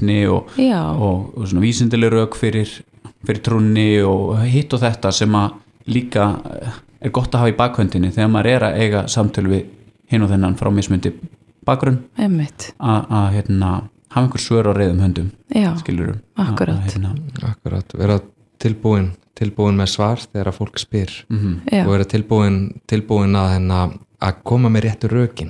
kristni og svona vísindileg rök fyrir trúnni og hitt og þetta sem að líka gott að hafa í bakhöndinni þegar maður að eiga samtöl við hinn og þennan frá mismundi bakgrunn að hafa einhver svör á reiðum höndum skilurum. Akkurat, vera tilbúin með svar þegar að fólk spyr og vera tilbúin að koma með réttu rökin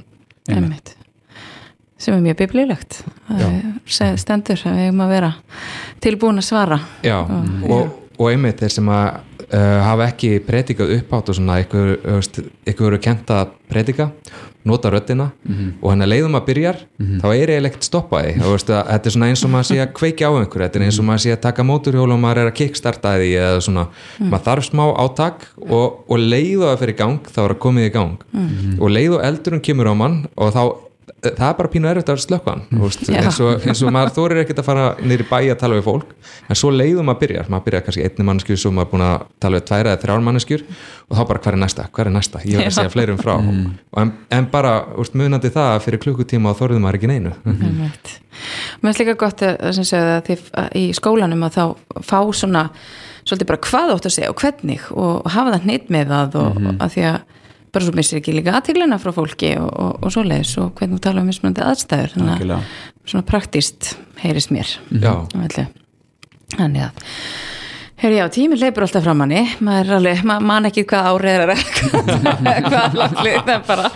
sem mjög biblíulegt stendur að við að vera tilbúin að svara og einmitt þeir sem að hafa ekki predikað uppátt og svona ykkur eru kent að predika nota röddina og hann leiðum að byrjar þá eiginlega ekkert stoppa þetta svona eins og maður sé að kveikja á einhverju þetta eins og maður sé að taka móturhjól og maður að kickstarta því eða svona maður þarf smá átak og leiðu að fyrir gang þá að komið í gang og leiðu eldurinn kemur á mann og þá það bara pínu erfitt að slökka hann eins og maður þorir ekkert að fara niður í bæ að tala við fólk en svo leiðum maður byrjar kannski einni manneskju svo maður búin að tala við 2 eða 3 manneskjur og þá bara hver er næsta ég var að segja fleirum frá en bara munandi það fyrir klukkutíma og þorðum maður ekki neinu Mér finnst líka gott að segja að þið í skólanum að þá fá svona svolítið bara hvað átt að segja og hvernig og hafa það hneitt með það og að því að bara svo missir ekki líka aðteglina frá fólki og svoleiðis og hvernig þú tala mismunandi aðstæður þannig að svona praktíst heyrist mér þannig að tíminn leipur alltaf fram manni maður man ekki hvað árið hvað langlið bara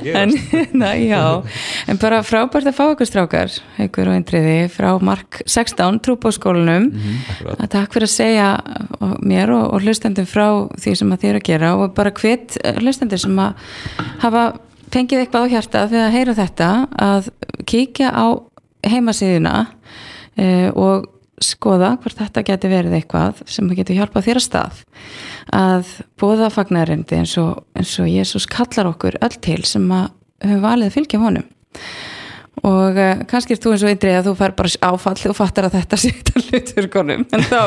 en bara frábært að fá ykkur strákar Haukur og Indriði frá Mark 16 trúboðsskólanum takk fyrir að segja mér og hlustendum frá því sem að þið eru að gera og bara hvet hlustendur sem að hafa fengið eitthvað á hjarta þegar að heyra þetta að kíkja á heimasíðuna og skoða hvort þetta geti verið eitthvað sem getur hjálpað þér að stað að boða fagnaðarerindi eins og Jesús kallar okkur öll til sem að höfum valið að fylgja honum og kannski þú eins og Indriði að þú fær bara áfall og fattar að þetta sé hlutur konum en þá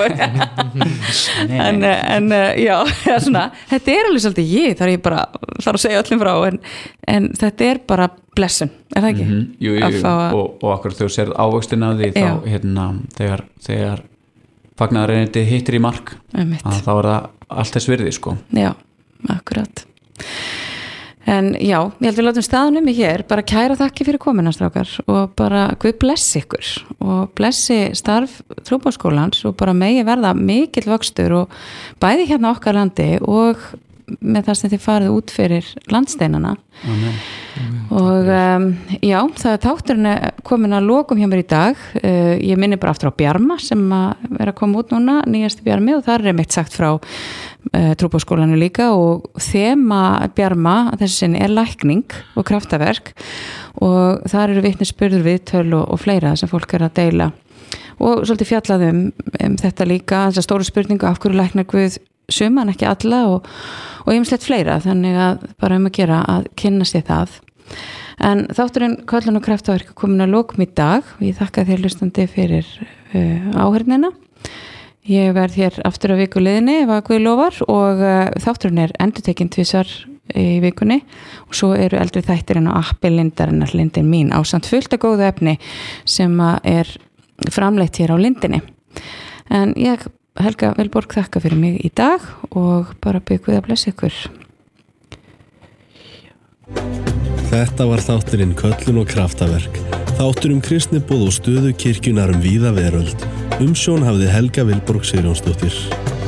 svona, þetta alveg svolítið þar ég bara þarf að segja öllum frá en þetta bara blessun, það ekki? Jú, og akkur þegar þú serð ávöxtin af því þá þegar fagnaðarerindi hittir í mark að þá það allt þess virði sko. Já, akkurat en ég held við látum staðnum í hér bara kæra þakki fyrir komuna strákar og bara Guð blessi ykkur og blessi starf trúboðsskólans og bara megi verða mikill vöxtur og bæði hérna okkar landi og með það sem þið farið út fyrir landsteinana og það þátturinn komin að lokum hjá mér í dag ég minni bara aftur á Bjarma sem að koma út núna, nýjasti Bjarmi og þar mitt sagt frá trúboðsskólanu líka og þema Bjarma þessi sinni lækning og kraftaverk og þar eru vitnisburður viðtöl og fleira sem fólk að deila og svolítið fjallað þetta líka, þessa stóru spurningu af hverju læknar Guð suma en ekki alla og ýmislegt fleira þannig að bara að gera að kynna sér það en þátturinn Köllun og kraftaverk komin að lokum í dag og ég þakka þér hlustandi fyrir áheyrnina ég verð hér aftur á viku liðinni ef að Guð lofar og þátturinn endurtekinn 2 í vikunni og svo eru eldri þættirinn á appi Lindarinnar Lindin mín ásamt fullt af góðu efni sem framleitt hér á Lindinni en ég Helga Vilborg þakka fyrir mig í dag og bara bið Guð að blessa ykkur. Þetta var þátturinn Köllun og kraftaverk. Þáttur kristniboð og stöðu kirkjunar víða veröld. Umsjón hafði Helga Vilborg Sigurjónsdóttir.